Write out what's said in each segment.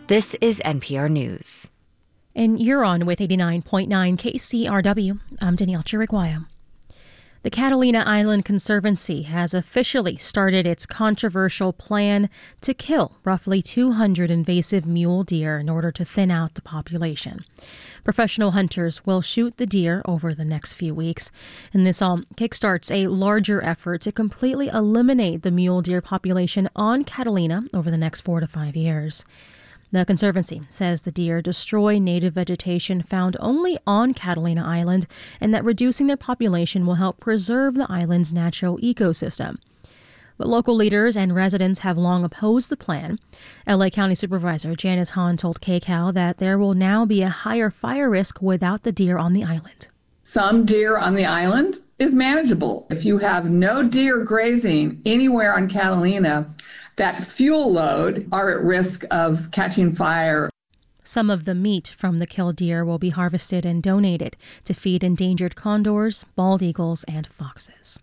This is NPR News. And you're on with 89.9 KCRW. I'm Danielle Chiriguaya. The Catalina Island Conservancy has officially started its controversial plan to kill roughly 200 invasive mule deer in order to thin out the population. Professional hunters will shoot the deer over the next few weeks, and this all kickstarts a larger effort to completely eliminate the mule deer population on Catalina over the next 4 to 5 years. The Conservancy says the deer destroy native vegetation found only on Catalina Island and that reducing their population will help preserve the island's natural ecosystem. But local leaders and residents have long opposed the plan. LA County Supervisor Janice Hahn told KCAL that there will now be a higher fire risk without the deer on the island. Some deer on the island is manageable. If you have no deer grazing anywhere on Catalina, that fuel load are at risk of catching fire. Some of the meat from the killed deer will be harvested and donated to feed endangered condors, bald eagles, and foxes.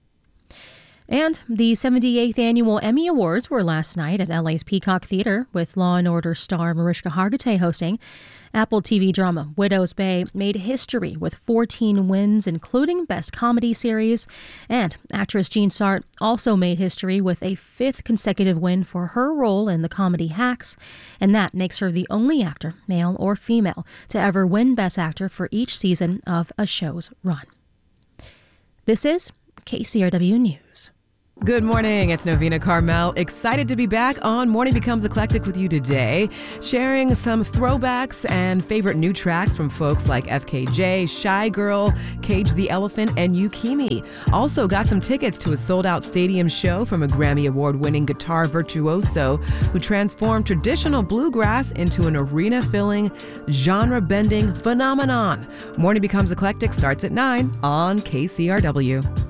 And the 78th Annual Emmy Awards were last night at LA's Peacock Theater, with Law & Order star Mariska Hargitay hosting. Apple TV drama Widow's Bay made history with 14 wins, including Best Comedy Series. And actress Jean Sart also made history with a 5th consecutive win for her role in the comedy Hacks. And that makes her the only actor, male or female, to ever win Best Actor for each season of a show's run. This is KCRW News. Good morning, it's Novena Carmel. Excited to be back on Morning Becomes Eclectic with you today, sharing some throwbacks and favorite new tracks from folks like FKJ, Shy Girl, Cage the Elephant, and Yukimi. Also got some tickets to a sold-out stadium show from a Grammy Award-winning guitar virtuoso who transformed traditional bluegrass into an arena-filling, genre-bending phenomenon. Morning Becomes Eclectic starts at 9 on KCRW.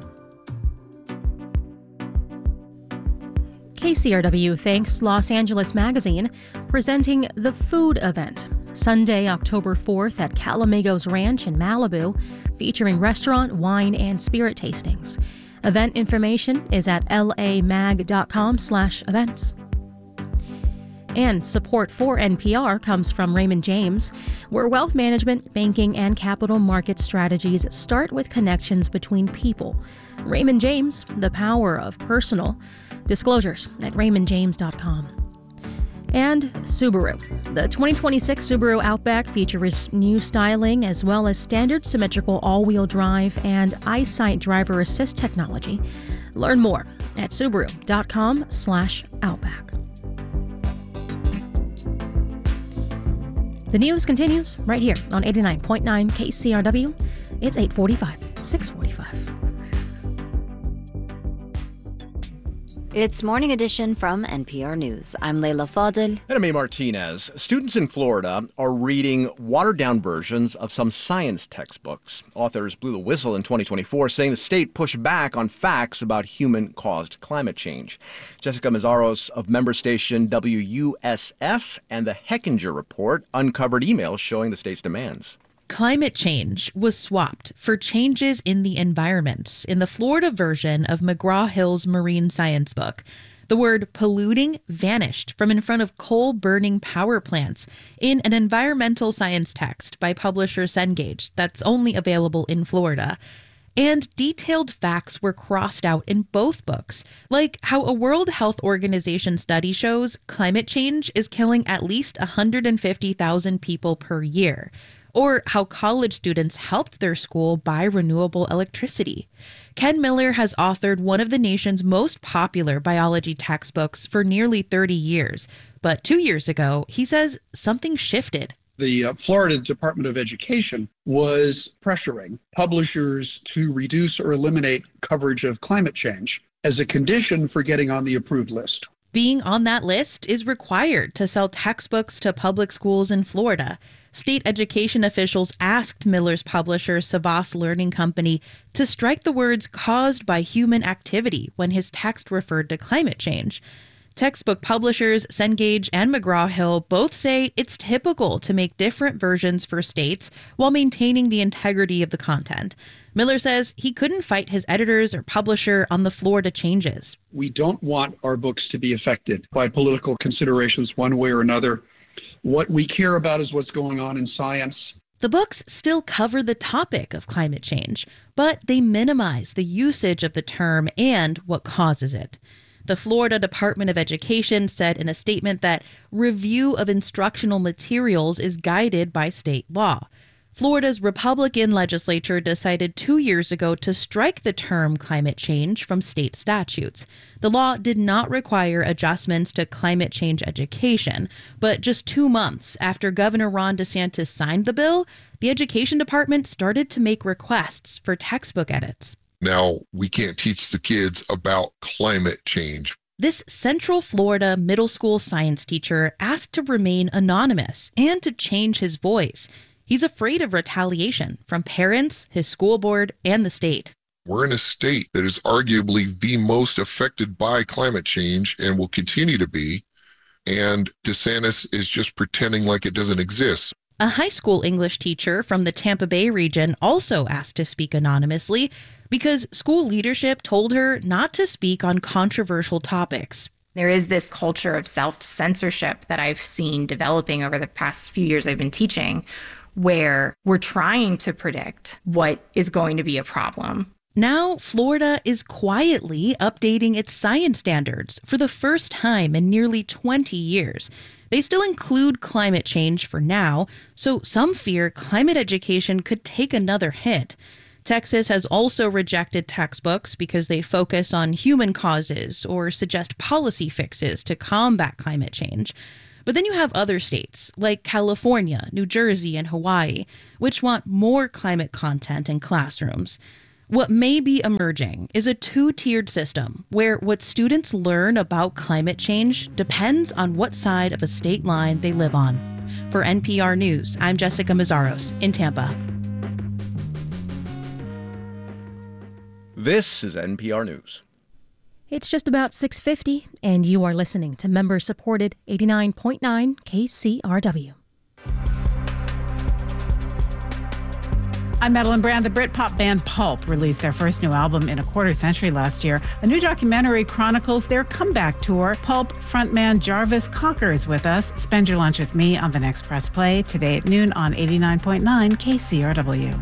KCRW thanks Los Angeles Magazine, presenting The Food Event, Sunday, October 4th at Calamigos Ranch in Malibu, featuring restaurant, wine, and spirit tastings. Event information is at lamag.com/events. And support for NPR comes from Raymond James, where wealth management, banking, and capital market strategies start with connections between people. Raymond James, the power of personal. Disclosures at raymondjames.com. And Subaru. The 2026 Subaru Outback features new styling as well as standard symmetrical all-wheel drive and EyeSight driver assist technology. Learn more at subaru.com/outback. The news continues right here on 89.9 KCRW. It's 8:45, 6:45. It's Morning Edition from NPR News. I'm Leila Fadel. And I'm A. Martinez. Students in Florida are reading watered-down versions of some science textbooks. Authors blew the whistle in 2024, saying the state pushed back on facts about human-caused climate change. Jessica Mazzaros of member station WUSF and the Hechinger Report uncovered emails showing the state's demands. Climate change was swapped for changes in the environment in the Florida version of McGraw-Hill's marine science book. The word polluting vanished from in front of coal-burning power plants in an environmental science text by publisher Cengage that's only available in Florida. And detailed facts were crossed out in both books, like how a World Health Organization study shows climate change is killing at least 150,000 people per year, or how college students helped their school buy renewable electricity. Ken Miller has authored one of the nation's most popular biology textbooks for nearly 30 years. But 2 years ago, he says something shifted. The Florida Department of Education was pressuring publishers to reduce or eliminate coverage of climate change as a condition for getting on the approved list. Being on that list is required to sell textbooks to public schools in Florida. State education officials asked Miller's publisher, Savas Learning Company, to strike the words caused by human activity when his text referred to climate change. Textbook publishers Cengage and McGraw-Hill both say it's typical to make different versions for states while maintaining the integrity of the content. Miller says he couldn't fight his editors or publisher on the Florida changes. We don't want our books to be affected by political considerations one way or another. What we care about is what's going on in science. The books still cover the topic of climate change, but they minimize the usage of the term and what causes it. The Florida Department of Education said in a statement that review of instructional materials is guided by state law. Florida's Republican legislature decided 2 years ago to strike the term climate change from state statutes. The law did not require adjustments to climate change education, but just 2 months after Governor Ron DeSantis signed the bill, the Education Department started to make requests for textbook edits. Now, we can't teach the kids about climate change. This Central Florida middle school science teacher asked to remain anonymous and to change his voice. He's afraid of retaliation from parents, his school board, and the state. We're in a state that is arguably the most affected by climate change and will continue to be, and DeSantis is just pretending like it doesn't exist. A high school English teacher from the Tampa Bay region also asked to speak anonymously because school leadership told her not to speak on controversial topics. There is this culture of self-censorship that I've seen developing over the past few years I've been teaching, where we're trying to predict what is going to be a problem. Now, Florida is quietly updating its science standards for the first time in nearly 20 years. They still include climate change for now, so some fear climate education could take another hit. Texas has also rejected textbooks because they focus on human causes or suggest policy fixes to combat climate change. But then you have other states like California, New Jersey, and Hawaii, which want more climate content in classrooms. What may be emerging is a two-tiered system where what students learn about climate change depends on what side of a state line they live on. For NPR News, I'm Jessica Mazzaros in Tampa. This is NPR News. It's just about 6:50, and you are listening to member-supported 89.9 KCRW. I'm Madeline Brand. The Britpop band Pulp released their first new album in a quarter century last year. A new documentary chronicles their comeback tour. Pulp frontman Jarvis Cocker is with us. Spend your lunch with me on the next Press Play today at noon on 89.9 KCRW.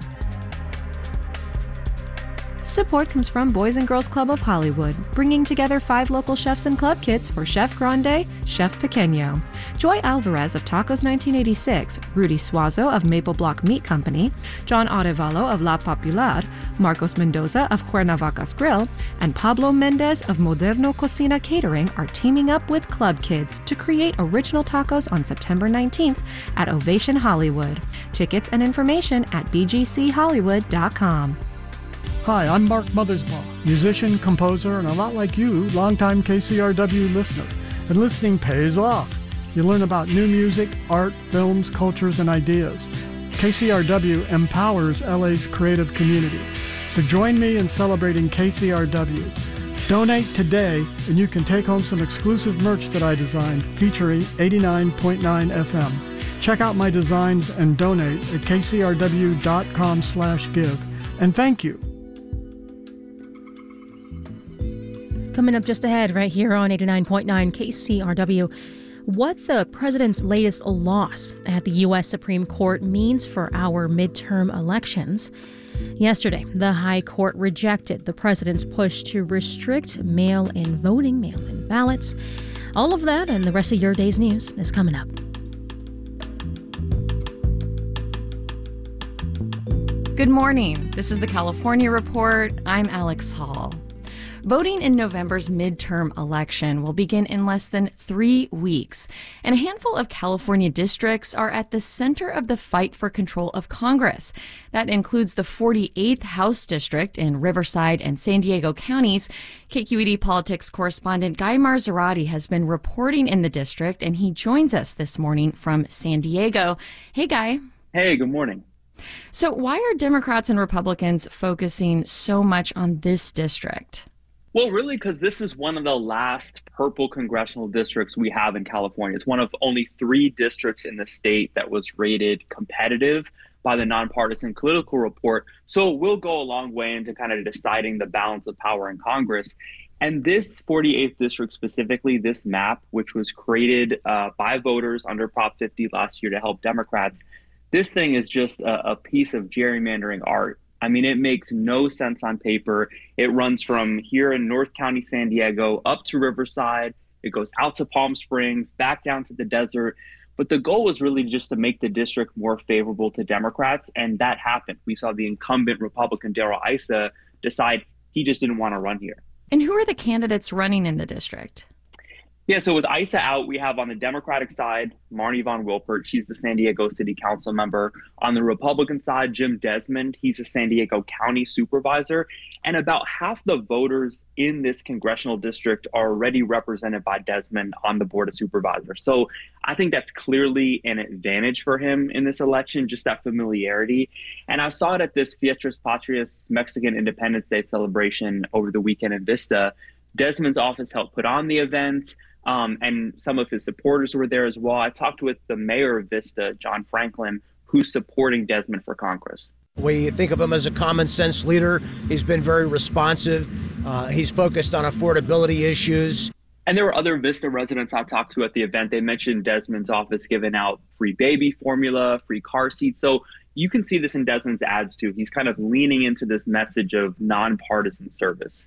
Support comes from Boys and Girls Club of Hollywood, bringing together 5 local chefs and club kids for Chef Grande, Chef Pequeño, Joy Alvarez of Tacos 1986, Rudy Suazo of Maple Block Meat Company, John Arevalo of La Popular, Marcos Mendoza of Cuernavacas Grill, and Pablo Mendez of Moderno Cocina Catering are teaming up with club kids to create original tacos on September 19th at Ovation Hollywood. Tickets and information at bgchollywood.com. Hi, I'm Mark Mothersbaugh, musician, composer, and a lot like you, longtime KCRW listener. And listening pays off. You learn about new music, art, films, cultures, and ideas. KCRW empowers LA's creative community. So join me in celebrating KCRW. Donate today, and you can take home some exclusive merch that I designed featuring 89.9 FM. Check out my designs and donate at kcrw.com/give. And thank you. Coming up just ahead right here on 89.9 KCRW, what the president's latest loss at the U.S. Supreme Court means for our midterm elections. Yesterday, the High Court rejected the president's push to restrict mail-in voting, mail-in ballots. All of that and the rest of your day's news is coming up. Good morning. This is the California Report. I'm Alex Hall. Voting in November's midterm election will begin in less than 3 weeks, and a handful of California districts are at the center of the fight for control of Congress. That includes the 48th House District in Riverside and San Diego counties. KQED politics correspondent Guy Marzorati has been reporting in the district, and he joins us this morning from San Diego. Hey, Guy. Hey, good morning. So why are Democrats and Republicans focusing so much on this district? Well, really, because this is one of the last purple congressional districts we have in California. It's one of only 3 districts in the state that was rated competitive by the Nonpartisan Political Report. So it will go a long way into kind of deciding the balance of power in Congress. And this 48th district specifically, this map, which was created by voters under Prop 50 last year to help Democrats, this thing is just a piece of gerrymandering art. I mean, it makes no sense on paper. It runs from here in North County, San Diego, up to Riverside. It goes out to Palm Springs, back down to the desert. But the goal was really just to make the district more favorable to Democrats, and that happened. We saw the incumbent Republican Darrell Issa decide he just didn't want to run here. And who are the candidates running in the district? Yeah, so with Issa out, we have on the Democratic side, Marnie Von Wilpert. She's the San Diego City Council member. On the Republican side, Jim Desmond. He's a San Diego County supervisor. And about half the voters in this congressional district are already represented by Desmond on the Board of Supervisors. So I think that's clearly an advantage for him in this election, just that familiarity. And I saw it at this Fiestas Patrias Mexican Independence Day celebration over the weekend in Vista. Desmond's office helped put on the event. And some of his supporters were there as well. I talked with the mayor of Vista, John Franklin, who's supporting Desmond for Congress. We think of him as a common sense leader. He's been very responsive. He's focused on affordability issues. And there were other Vista residents I talked to at the event. They mentioned Desmond's office giving out free baby formula, free car seats. So you can see this in Desmond's ads too. He's kind of leaning into this message of nonpartisan service.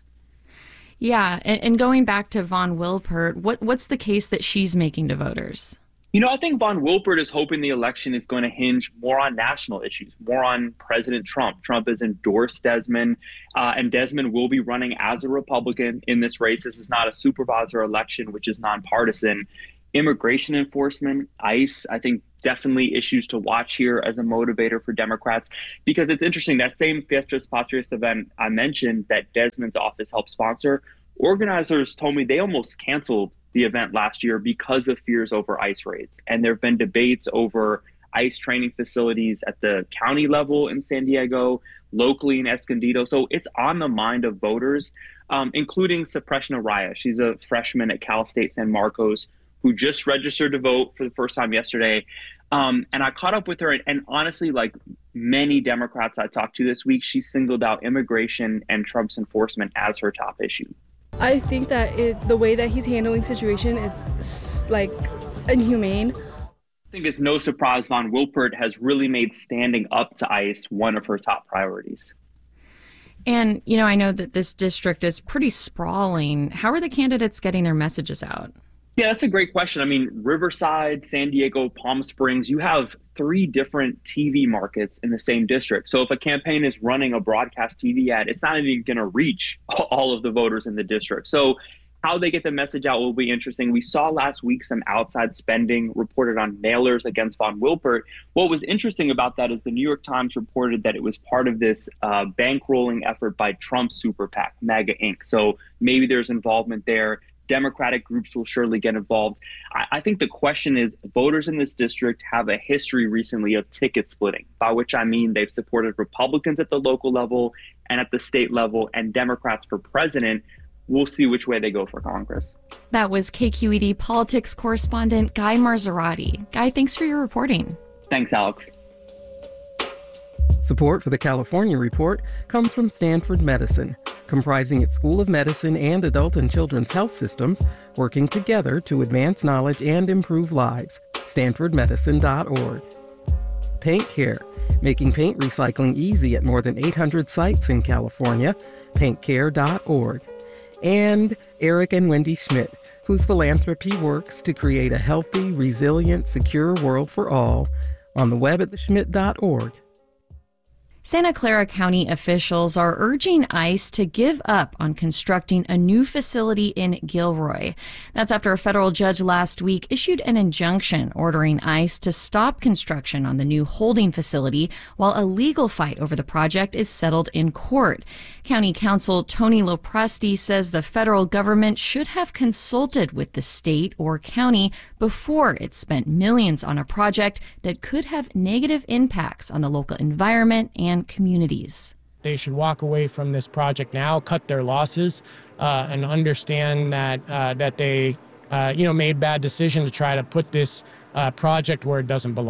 Yeah, and going back to Von Wilpert, what's the case that she's making to voters? You know, I think Von Wilpert is hoping the election is going to hinge more on national issues, more on President Trump. Trump has endorsed Desmond, and Desmond will be running as a Republican in this race. This is not a supervisor election, which is nonpartisan. Immigration enforcement, ICE, I think definitely issues to watch here as a motivator for Democrats, because it's interesting, that same Fiestas Patrias event I mentioned that Desmond's office helped sponsor, organizers told me they almost canceled the event last year because of fears over ICE raids. And there have been debates over ICE training facilities at the county level in San Diego, locally in Escondido. So it's on the mind of voters, including Supreshna Raya. She's a freshman at Cal State San Marcos who just registered to vote for the first time yesterday. And I caught up with her, and honestly, like many Democrats I talked to this week, she singled out immigration and Trump's enforcement as her top issue. I think that the way that he's handling the situation is like inhumane. I think it's no surprise Von Wilpert has really made standing up to ICE one of her top priorities. And, you know, I know that this district is pretty sprawling. How are the candidates getting their messages out? Yeah, that's a great question. I mean, Riverside, San Diego, Palm Springs, you have 3 different TV markets in the same district. So if a campaign is running a broadcast TV ad, it's not even going to reach all of the voters in the district. So how they get the message out will be interesting. We saw last week some outside spending reported on mailers against Von Wilpert. What was interesting about that is the New York Times reported that it was part of this bankrolling effort by Trump's super PAC, MAGA Inc. So maybe there's involvement there. Democratic groups will surely get involved. I think the question is, voters in this district have a history recently of ticket splitting, by which I mean they've supported Republicans at the local level and at the state level, and Democrats for president. We'll see which way they go for Congress. That was KQED politics correspondent Guy Marzorati. Guy, thanks for your reporting. Thanks, Alex. Support for the California Report comes from Stanford Medicine, comprising its School of Medicine and adult and children's health systems, working together to advance knowledge and improve lives. StanfordMedicine.org. Paint Care, making paint recycling easy at more than 800 sites in California. PaintCare.org. And Eric and Wendy Schmidt, whose philanthropy works to create a healthy, resilient, secure world for all. On the web at theschmidt.org. Santa Clara County officials are urging ICE to give up on constructing a new facility in Gilroy. That's after a federal judge last week issued an injunction ordering ICE to stop construction on the new holding facility while a legal fight over the project is settled in court. County Counsel Tony Lopresti says the federal government should have consulted with the state or county before it spent millions on a project that could have negative impacts on the local environment and communities. They should walk away from this project now, cut their losses, and understand that they made bad decisions to try to put this project where it doesn't belong.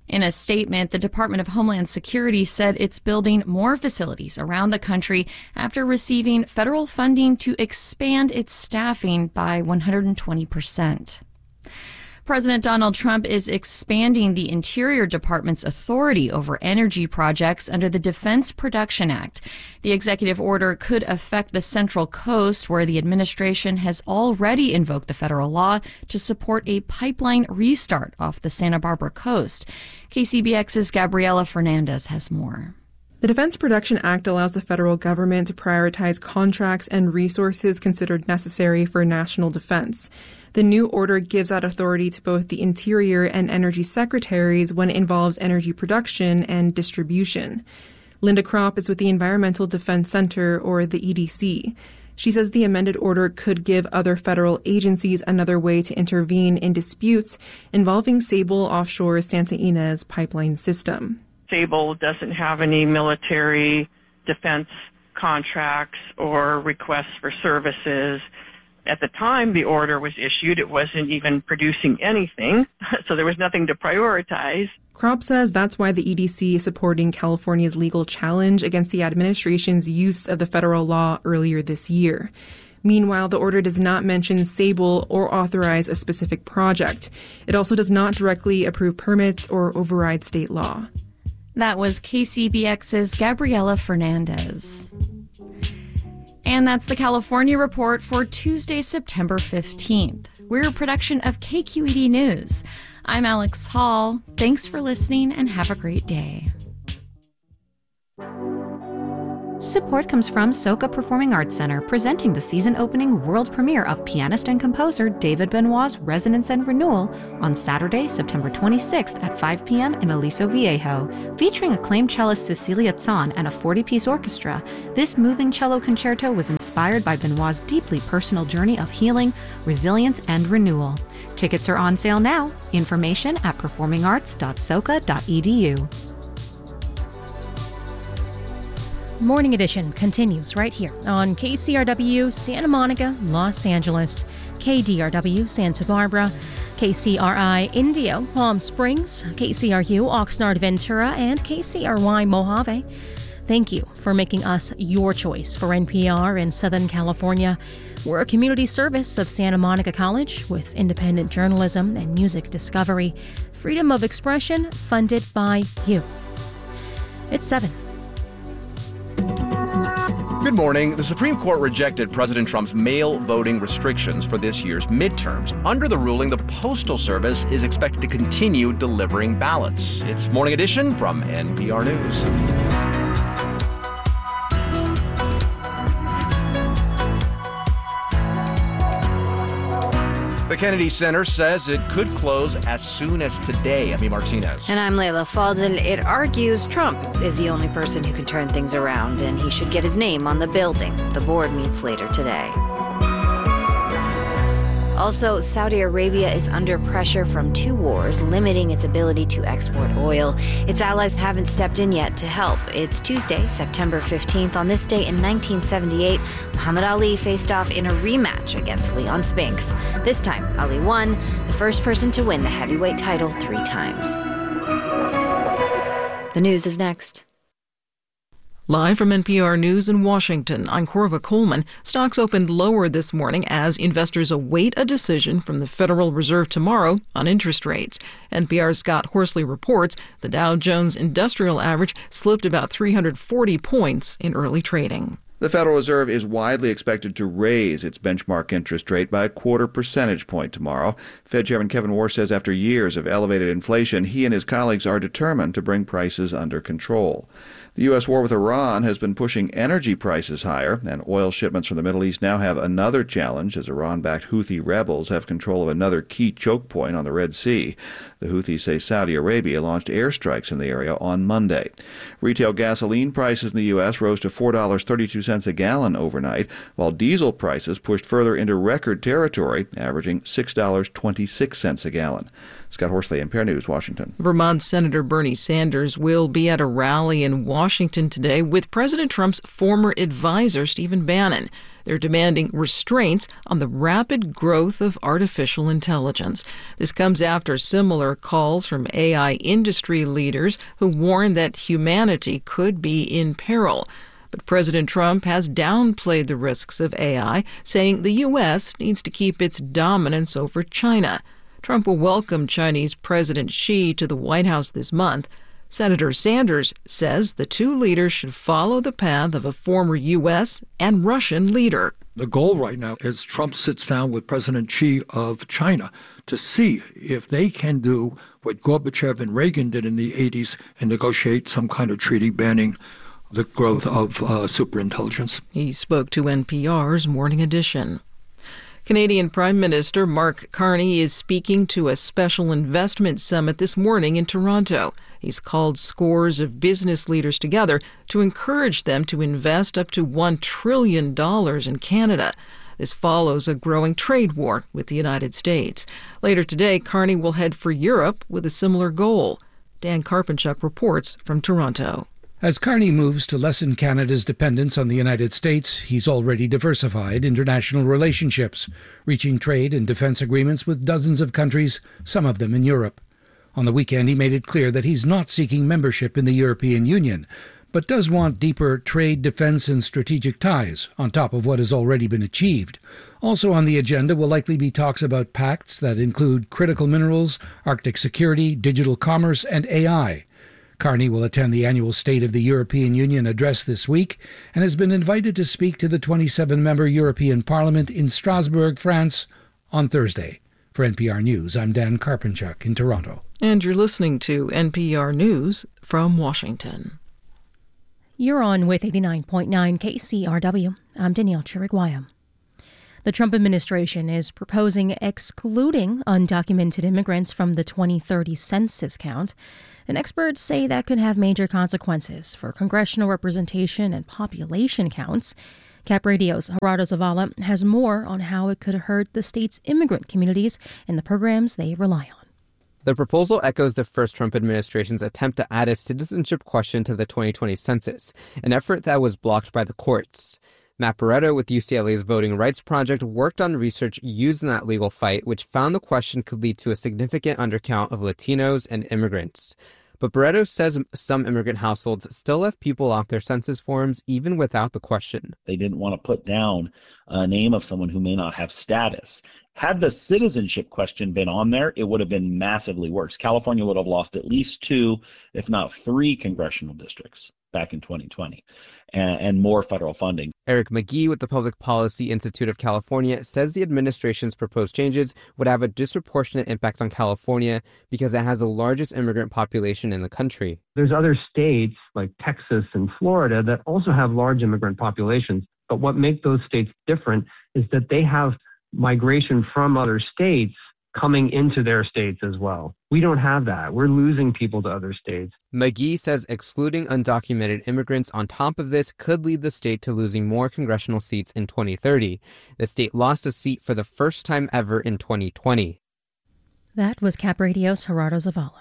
In a statement, the Department of Homeland Security said it's building more facilities around the country after receiving federal funding to expand its staffing by 120%. President Donald Trump is expanding the Interior Department's authority over energy projects under the Defense Production Act. The executive order could affect the Central Coast, where the administration has already invoked the federal law to support a pipeline restart off the Santa Barbara coast. KCBX's Gabriela Fernandez has more. The Defense Production Act allows the federal government to prioritize contracts and resources considered necessary for national defense. The new order gives that authority to both the Interior and Energy Secretaries when it involves energy production and distribution. Linda Kropp is with the Environmental Defense Center, or the EDC. She says the amended order could give other federal agencies another way to intervene in disputes involving Sable Offshore's Santa Ynez pipeline system. Sable doesn't have any military defense contracts or requests for services. At the time the order was issued, it wasn't even producing anything, so there was nothing to prioritize. Kropp says that's why the EDC is supporting California's legal challenge against the administration's use of the federal law earlier this year. Meanwhile, the order does not mention Sable or authorize a specific project. It also does not directly approve permits or override state law. That was KCBX's Gabriela Fernandez. And that's the California Report for Tuesday, September 15th. We're a production of KQED News. I'm Alex Hall. Thanks for listening and have a great day. Support comes from Soka Performing Arts Center, presenting the season-opening world premiere of pianist and composer David Benoit's Resonance and Renewal on Saturday, September 26th at 5 p.m. in Aliso Viejo. Featuring acclaimed cellist Cecilia Zahn and a 40-piece orchestra, this moving cello concerto was inspired by Benoit's deeply personal journey of healing, resilience, and renewal. Tickets are on sale now. Information at performingarts.soka.edu. Morning Edition continues right here on KCRW Santa Monica, Los Angeles, KDRW Santa Barbara, KCRI Indio, Palm Springs, KCRU Oxnard Ventura, and KCRY Mojave. Thank you for making us your choice for NPR in Southern California. We're a community service of Santa Monica College with independent journalism and music discovery. Freedom of expression funded by you. It's 7. Good morning. The Supreme Court rejected President Trump's mail voting restrictions for this year's midterms. Under the ruling, the Postal Service is expected to continue delivering ballots. It's Morning Edition from NPR News. The Kennedy Center says it could close as soon as today. Amy Martinez. And I'm Layla Fadel. It argues Trump is the only person who can turn things around, and he should get his name on the building. The board meets later today. Also, Saudi Arabia is under pressure from two wars, limiting its ability to export oil. Its allies haven't stepped in yet to help. It's Tuesday, September 15th. On this day in 1978, Muhammad Ali faced off in a rematch against Leon Spinks. This time, Ali won, the first person to win the heavyweight title 3 times. The news is next. Live from NPR News in Washington, I'm Corva Coleman. Stocks opened lower this morning as investors await a decision from the Federal Reserve tomorrow on interest rates. NPR's Scott Horsley reports the Dow Jones Industrial Average slipped about 340 points in early trading. The Federal Reserve is widely expected to raise its benchmark interest rate by a 0.25 percentage point tomorrow. Fed Chairman Kevin Warsh says after years of elevated inflation, he and his colleagues are determined to bring prices under control. The U.S. war with Iran has been pushing energy prices higher, and oil shipments from the Middle East now have another challenge as Iran-backed Houthi rebels have control of another key choke point on the Red Sea. The Houthis say Saudi Arabia launched airstrikes in the area on Monday. Retail gasoline prices in the U.S. rose to $4.32 cents a gallon overnight, while diesel prices pushed further into record territory, averaging $6.26 a gallon. Scott Horsley, NPR News, Washington. Vermont Senator Bernie Sanders will be at a rally in Washington today with President Trump's former advisor, Stephen Bannon. They're demanding restraints on the rapid growth of artificial intelligence. This comes after similar calls from AI industry leaders who warn that humanity could be in peril. But President Trump has downplayed the risks of AI, saying the U.S. needs to keep its dominance over China. Trump will welcome Chinese President Xi to the White House this month. Senator Sanders says the two leaders should follow the path of a former U.S. and Russian leader. The goal right now is Trump sits down with President Xi of China to see if they can do what Gorbachev and Reagan did in the 80s and negotiate some kind of treaty banning the growth of superintelligence. He spoke to NPR's Morning Edition. Canadian Prime Minister Mark Carney is speaking to a special investment summit this morning in Toronto. He's called scores of business leaders together to encourage them to invest up to $1 trillion in Canada. This follows a growing trade war with the United States. Later today, Carney will head for Europe with a similar goal. Dan Karpenchuk reports from Toronto. As Carney moves to lessen Canada's dependence on the United States, he's already diversified international relationships, reaching trade and defense agreements with dozens of countries, some of them in Europe. On the weekend, he made it clear that he's not seeking membership in the European Union, but does want deeper trade, defense, and strategic ties on top of what has already been achieved. Also on the agenda will likely be talks about pacts that include critical minerals, Arctic security, digital commerce, and AI. Carney will attend the annual State of the European Union address this week and has been invited to speak to the 27-member European Parliament in Strasbourg, France, on Thursday. For NPR News, I'm Dan Karpenchuk in Toronto. And you're listening to NPR News from Washington. You're on with 89.9 KCRW. I'm Danielle Chiriguaya. The Trump administration is proposing excluding undocumented immigrants from the 2030 census count, and experts say that could have major consequences for congressional representation and population counts. Cap Radio's Gerardo Zavala has more on how it could hurt the state's immigrant communities and the programs they rely on. The proposal echoes the first Trump administration's attempt to add a citizenship question to the 2020 census, an effort that was blocked by the courts. Matt Barreto with UCLA's Voting Rights Project worked on research used in that legal fight, which found the question could lead to a significant undercount of Latinos and immigrants. But Barreto says some immigrant households still have people off their census forms even without the question. They didn't want to put down a name of someone who may not have status. Had the citizenship question been on there, it would have been massively worse. California would have lost at least 2, if not 3 congressional districts back in 2020 and more federal funding. Eric McGee with the Public Policy Institute of California says the administration's proposed changes would have a disproportionate impact on California because it has the largest immigrant population in the country. There's other states like Texas and Florida that also have large immigrant populations. But what makes those states different is that they have migration from other states coming into their states as well. We don't have that. We're losing people to other states. McGee says excluding undocumented immigrants on top of this could lead the state to losing more congressional seats in 2030. The state lost a seat for the first time ever in 2020. That was Cap Radio's Gerardo Zavala.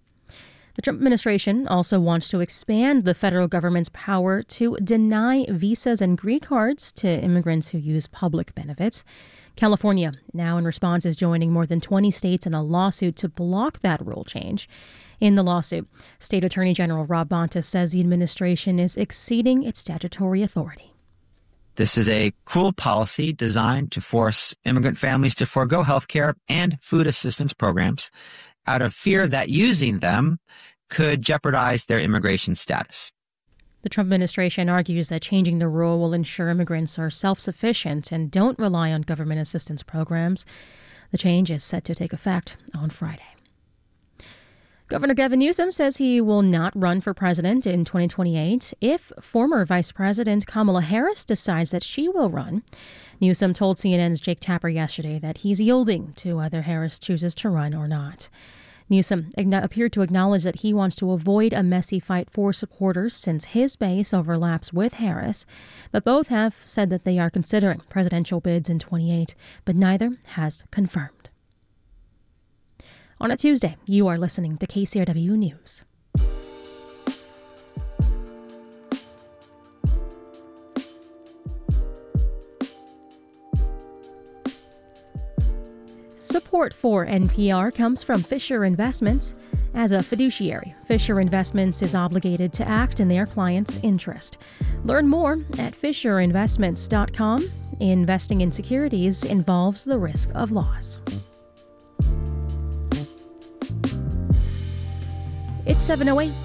The Trump administration also wants to expand the federal government's power to deny visas and green cards to immigrants who use public benefits. California, now in response, is joining more than 20 states in a lawsuit to block that rule change. In the lawsuit, State Attorney General Rob Bonta says the administration is exceeding its statutory authority. This is a cruel policy designed to force immigrant families to forego health care and food assistance programs out of fear that using them could jeopardize their immigration status. The Trump administration argues that changing the rule will ensure immigrants are self-sufficient and don't rely on government assistance programs. The change is set to take effect on Friday. Governor Gavin Newsom says he will not run for president in 2028 if former Vice President Kamala Harris decides that she will run. Newsom told CNN's Jake Tapper yesterday that he's yielding to whether Harris chooses to run or not. Newsom appeared to acknowledge that he wants to avoid a messy fight for supporters since his base overlaps with Harris, but both have said that they are considering presidential bids in 2028, but neither has confirmed. On a Tuesday, you are listening to KCRW News. Support for NPR comes from Fisher Investments. As a fiduciary, Fisher Investments is obligated to act in their client's interest. Learn more at FisherInvestments.com. Investing in securities involves the risk of loss. It's 7:08.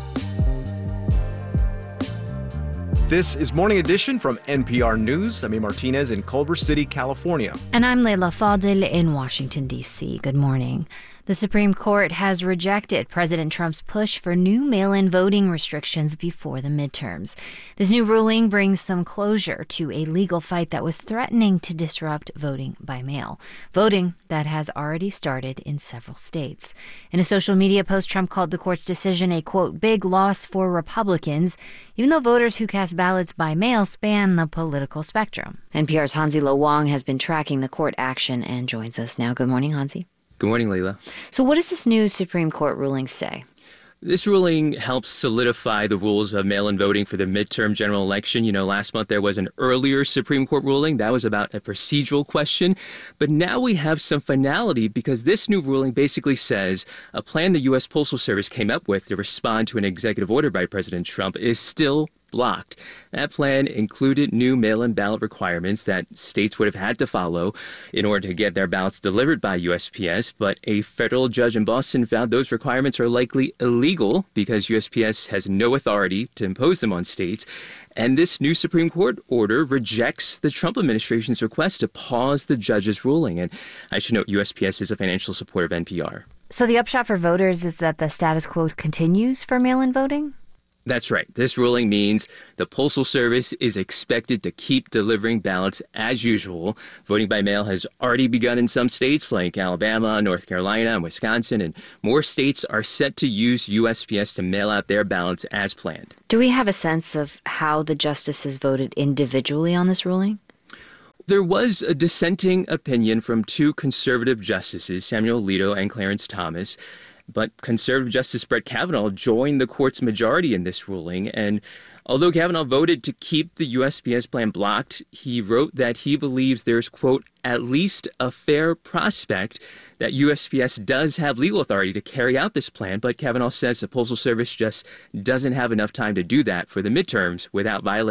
This is Morning Edition from NPR News. I'm A. Martinez in Culver City, California. And I'm Leila Fadel in Washington, D.C. Good morning. The Supreme Court has rejected President Trump's push for new mail-in voting restrictions before the midterms. This new ruling brings some closure to a legal fight that was threatening to disrupt voting by mail, voting that has already started in several states. In a social media post, Trump called the court's decision a, quote, big loss for Republicans, even though voters who cast ballots by mail span the political spectrum. NPR's Hansi Lo Wang has been tracking the court action and joins us now. Good morning, Hansi. Good morning, Leila. So what does this new Supreme Court ruling say? This ruling helps solidify the rules of mail-in voting for the midterm general election. You know, last month there was an earlier Supreme Court ruling that was about a procedural question. But now we have some finality because this new ruling basically says a plan the U.S. Postal Service came up with to respond to an executive order by President Trump is still blocked. That plan included new mail-in ballot requirements that states would have had to follow in order to get their ballots delivered by USPS, but a federal judge in Boston found those requirements are likely illegal because USPS has no authority to impose them on states. And this new Supreme Court order rejects the Trump administration's request to pause the judge's ruling. And I should note USPS is a financial supporter of NPR. So the upshot for voters is that the status quo continues for mail-in voting? That's right. This ruling means the Postal Service is expected to keep delivering ballots as usual. Voting by mail has already begun in some states like Alabama, North Carolina, and Wisconsin, and more states are set to use USPS to mail out their ballots as planned. Do we have a sense of how the justices voted individually on this ruling? There was a dissenting opinion from two conservative justices, Samuel Alito and Clarence Thomas. But conservative Justice Brett Kavanaugh joined the court's majority in this ruling. And although Kavanaugh voted to keep the USPS plan blocked, he wrote that he believes there's, quote, at least a fair prospect that USPS does have legal authority to carry out this plan. But Kavanaugh says the Postal Service just doesn't have enough time to do that for the midterms without violating